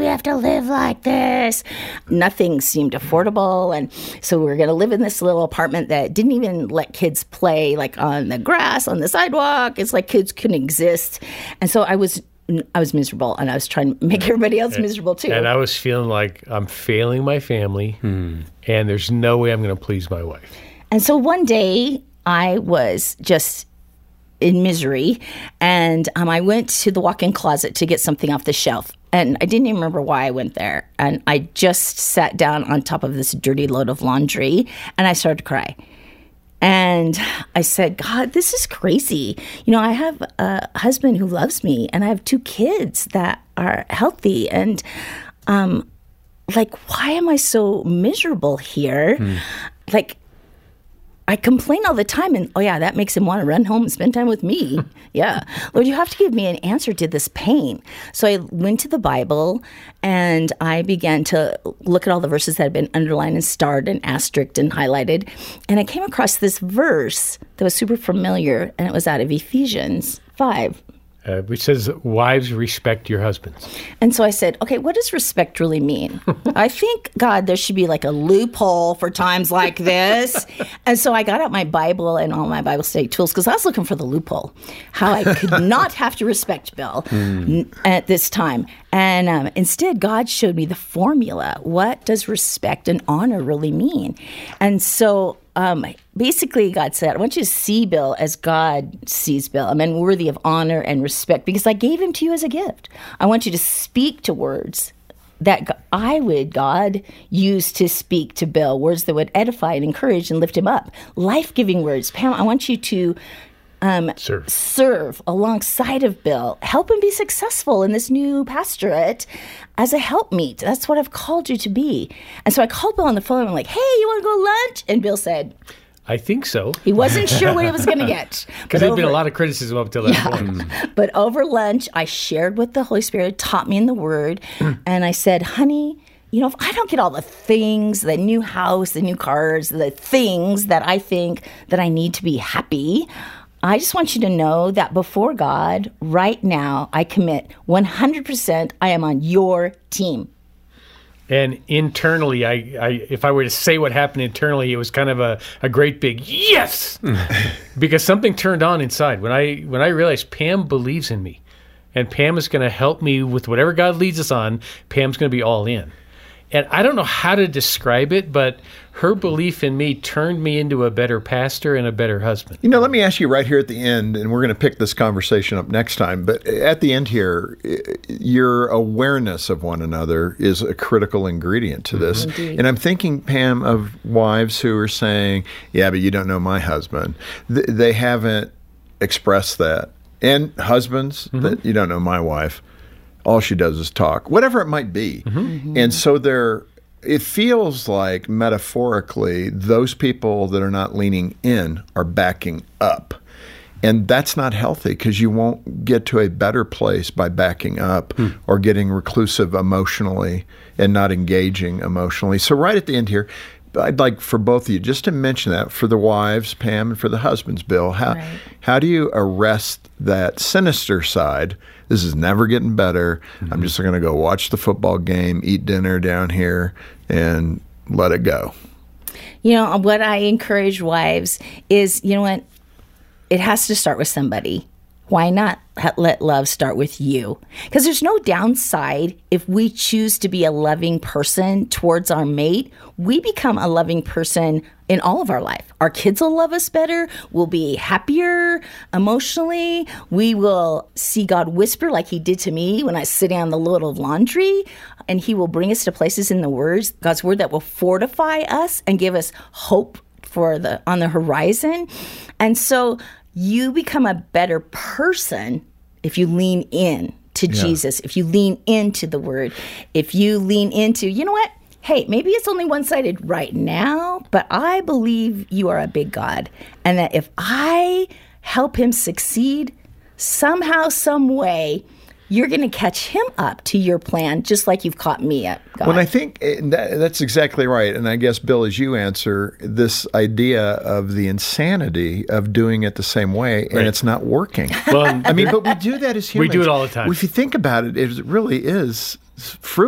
we have to live like this? Nothing seemed affordable. And so we were going to live in this little apartment that didn't even let kids play like on the grass, on the sidewalk. It's like kids couldn't exist. And so I was miserable, and I was trying to make everybody else miserable too. And I was feeling like I'm failing my family, and there's no way I'm going to please my wife. And so one day I was just in misery, and I went to the walk-in closet to get something off the shelf. And I didn't even remember why I went there. And I just sat down on top of this dirty load of laundry, and I started to cry. And I said, God, this is crazy. You know, I have a husband who loves me, and I have 2 kids that are healthy. And like, why am I so miserable here? Like, I complain all the time, and that makes him want to run home and spend time with me. Yeah. Lord, you have to give me an answer to this pain. So I went to the Bible, and I began to look at all the verses that had been underlined and starred and asterisked and highlighted. And I came across this verse that was super familiar, and it was out of Ephesians 5. Which says, wives, respect your husbands. And so I said, okay, what does respect really mean? I think, God, there should be like a loophole for times like this. And so I got out my Bible and all my Bible study tools because I was looking for the loophole, how I could not have to respect Bill at this time. And instead, God showed me the formula. What does respect and honor really mean? And so basically, God said, I want you to see Bill as God sees Bill. I'm worthy of honor and respect because I gave him to you as a gift. I want you to speak to words that God use to speak to Bill, words that would edify and encourage and lift him up. Life-giving words. Pam, I want you to serve alongside of Bill. Help him be successful in this new pastorate as a helpmeet. That's what I've called you to be. And so I called Bill on the phone and I'm like, hey, you want to go lunch? And Bill said, I think so. He wasn't sure what he was going to get. Because there'd been a lot of criticism up till that point. But over lunch, I shared what the Holy Spirit taught me in the Word. And I said, honey, you know, if I don't get all the things, the new house, the new cars, the things that I think that I need to be happy, I just want you to know that before God, right now, I commit 100% I am on your team. And internally, I if I were to say what happened internally, it was kind of a great big yes, because something turned on inside when I realized Pam believes in me, and Pam is going to help me with whatever God leads us on. Pam's going to be all in. And I don't know how to describe it, but her belief in me turned me into a better pastor and a better husband. You know, let me ask you right here at the end, and we're going to pick this conversation up next time, but at the end here, your awareness of one another is a critical ingredient to this. Indeed. And I'm thinking, Pam, of wives who are saying, yeah, but you don't know my husband. They haven't expressed that. And husbands, that you don't know my wife. All she does is talk, whatever it might be. And so it feels like metaphorically, those people that are not leaning in are backing up. And that's not healthy because you won't get to a better place by backing up or getting reclusive emotionally and not engaging emotionally. So right at the end here, I'd like for both of you just to mention that for the wives, Pam, and for the husbands, Bill. How do you arrest that sinister side? This is never getting better. I'm just going to go watch the football game, eat dinner down here, and let it go. You know, what I encourage wives is, you know what? It has to start with somebody. Why not let love start with you? Because there's no downside if we choose to be a loving person towards our mate. We become a loving person in all of our life. Our kids will love us better. We'll be happier emotionally. We will see God whisper like he did to me when I was sitting on the load of laundry. And he will bring us to places in the words, God's word, that will fortify us and give us hope on the horizon. And so you become a better person if you lean in to Jesus, if you lean into the word, if you lean into, you know what? Hey, maybe it's only one-sided right now, but I believe you are a big God. And that if I help him succeed somehow, some way, you're going to catch him up to your plan, just like you've caught me up, God. Well, I think that's exactly right. And I guess, Bill, as you answer, this idea of the insanity of doing it the same way, and it's not working. Well, I mean, but we do that as humans. We do it all the time. If you think about it, it really is fruitless.